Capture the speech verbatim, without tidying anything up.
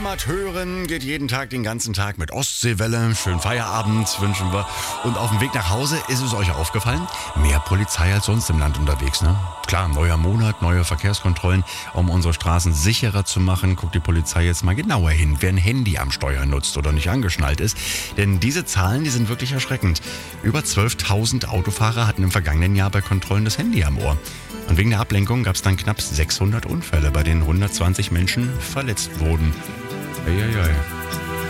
Heimat hören geht jeden Tag den ganzen Tag mit Ostseewelle. Schönen Feierabend wünschen wir. Und auf dem Weg nach Hause ist es euch aufgefallen? Mehr Polizei als sonst im Land unterwegs, ne? Klar, neuer Monat, neue Verkehrskontrollen. Um unsere Straßen sicherer zu machen, guckt die Polizei jetzt mal genauer hin, wer ein Handy am Steuer nutzt oder nicht angeschnallt ist. Denn diese Zahlen, die sind wirklich erschreckend. Über zwölftausend Autofahrer hatten im vergangenen Jahr bei Kontrollen das Handy am Ohr. Und wegen der Ablenkung gab es dann knapp sechshundert Unfälle, bei denen hundertzwanzig Menschen verletzt wurden. Eieiei.